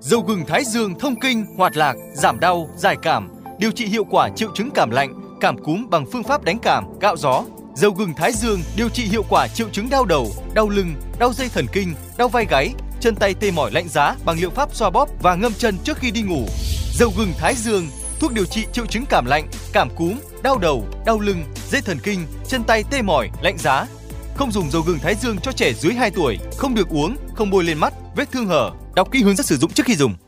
Dầu gừng Thái Dương thông kinh, hoạt lạc, giảm đau, giải cảm, điều trị hiệu quả triệu chứng cảm lạnh, cảm cúm bằng phương pháp đánh cảm, cạo gió. Dầu gừng Thái Dương điều trị hiệu quả triệu chứng đau đầu, đau lưng, đau dây thần kinh, đau vai gáy, chân tay tê mỏi lạnh giá bằng liệu pháp xoa bóp và ngâm chân trước khi đi ngủ. Dầu gừng Thái Dương, thuốc điều trị triệu chứng cảm lạnh, cảm cúm, đau đầu, đau lưng, dây thần kinh, chân tay tê mỏi, lạnh giá. Không dùng dầu gừng Thái Dương cho trẻ dưới 2 tuổi, không được uống, không bôi lên mắt, vết thương hở. Đọc kỹ hướng dẫn sử dụng trước khi dùng.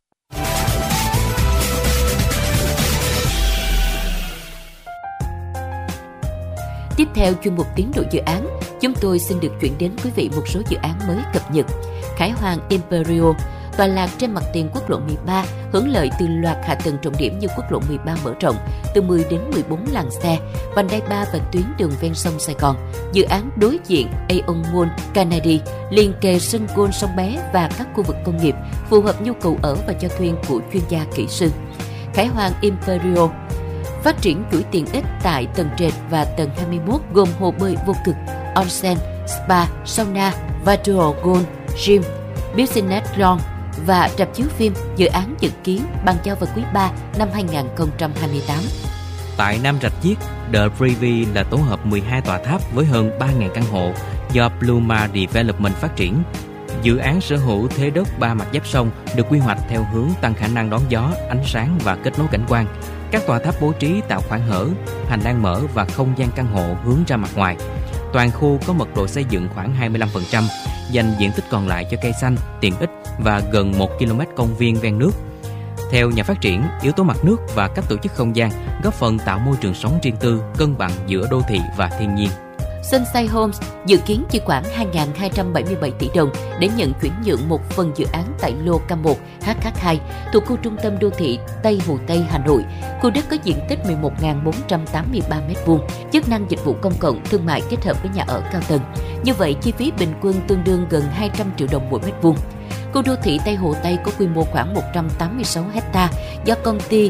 Tiếp theo chuyên mục tiến độ dự án, chúng tôi xin được chuyển đến quý vị một số dự án mới cập nhật. Khải Hoàng Imperial tọa lạc trên mặt tiền quốc lộ 13, hưởng lợi từ loạt hạ tầng trọng điểm như quốc lộ 13 mở rộng từ 10 đến 14 làn xe, vành đai 3 và tuyến đường ven sông Sài Gòn. Dự án đối diện Aeon Mall Kennedy, liền kề sân golf Sông Bé và các khu vực công nghiệp, phù hợp nhu cầu ở và cho thuê của chuyên gia kỹ sư. Khải Hoàng Imperial phát triển chuỗi tiện ích tại tầng trệt và tầng 21 gồm hồ bơi vô cực, onsen, spa, sauna, virtual golf, gym, business lawn và rạp chiếu phim. Dự án dự kiến bàn giao vào quý 3 năm 2028. Tại Nam Rạch Chiếc, The Privy là tổ hợp 12 tòa tháp với hơn 3.000 căn hộ do Pluma Development phát triển. Dự án sở hữu thế đất 3 mặt giáp sông được quy hoạch theo hướng tăng khả năng đón gió, ánh sáng và kết nối cảnh quan. Các tòa tháp bố trí tạo khoảng hở, hành lang mở và không gian căn hộ hướng ra mặt ngoài. Toàn khu có mật độ xây dựng khoảng 25%, dành diện tích còn lại cho cây xanh, tiện ích và gần 1 km công viên ven nước. Theo nhà phát triển, yếu tố mặt nước và các tổ chức không gian góp phần tạo môi trường sống riêng tư, cân bằng giữa đô thị và thiên nhiên. Sunshine Homes dự kiến chi khoảng 2.277 tỷ đồng để nhận chuyển nhượng một phần dự án tại lô K1 HH2 thuộc khu trung tâm đô thị Tây Hồ Tây, Hà Nội. Khu đất có diện tích 11.483 m2, chức năng dịch vụ công cộng, thương mại kết hợp với nhà ở cao tầng. Như vậy, chi phí bình quân tương đương gần 200 triệu đồng mỗi mét vuông. Khu đô thị Tây Hồ Tây có quy mô khoảng 186 ha do công ty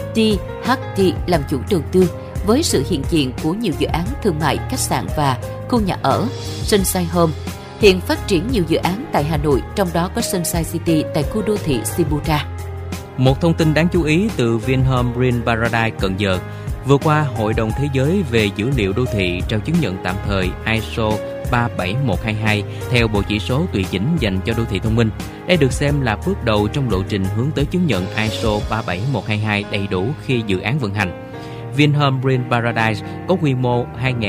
THT làm chủ đầu tư, với sự hiện diện của nhiều dự án thương mại, khách sạn và khu nhà ở. Sunshine Home hiện phát triển nhiều dự án tại Hà Nội, trong đó có Sunshine City tại khu đô thị Shibuya. Một thông tin đáng chú ý từ Vinhome Green Paradise Cần Giờ. Vừa qua, Hội đồng Thế giới về dữ liệu đô thị trao chứng nhận tạm thời ISO 37122 theo bộ chỉ số tùy chỉnh dành cho đô thị thông minh. Đây được xem là bước đầu trong lộ trình hướng tới chứng nhận ISO 37122 đầy đủ khi dự án vận hành. Vinhome Green Paradise có quy mô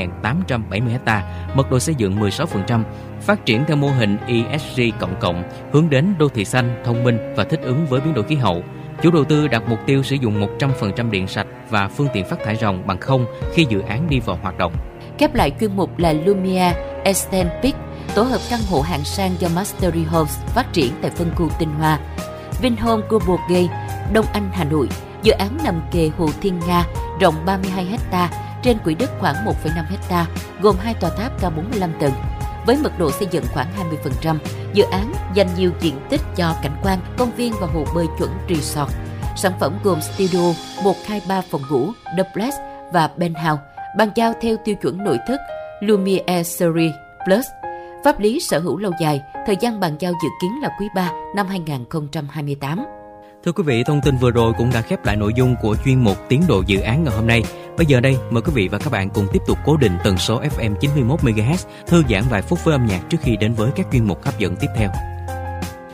2.870 ha, mật độ xây dựng 16%, phát triển theo mô hình ESG cộng, hướng đến đô thị xanh, thông minh và thích ứng với biến đổi khí hậu. Chủ đầu tư đặt mục tiêu sử dụng 100% điện sạch và phương tiện phát thải ròng bằng không khi dự án đi vào hoạt động. Khép lại chuyên mục là Lumia Eastern Peak, tổ hợp căn hộ hạng sang do Mastery Homes phát triển tại phân khu Tinh Hoa. Vinhome Global Gate, Đông Anh, Hà Nội. Dự án nằm kề hồ Thiên Nga, rộng 32 ha, trên quỹ đất khoảng 1,5 ha, gồm 2 tòa tháp cao 45 tầng. Với mật độ xây dựng khoảng 20%, dự án dành nhiều diện tích cho cảnh quan, công viên và hồ bơi chuẩn resort. Sản phẩm gồm studio, 1-2-3 phòng ngủ, duplex và penthouse, bàn giao theo tiêu chuẩn nội thất Lumiere Series Plus. Pháp lý sở hữu lâu dài, thời gian bàn giao dự kiến là quý 3 năm 2028. Thưa quý vị, thông tin vừa rồi cũng đã khép lại nội dung của chuyên mục Tiến độ dự án ngày hôm nay. Bây giờ đây, mời quý vị và các bạn cùng tiếp tục cố định tần số FM 91 MHz, thư giãn vài phút với âm nhạc trước khi đến với các chuyên mục hấp dẫn tiếp theo.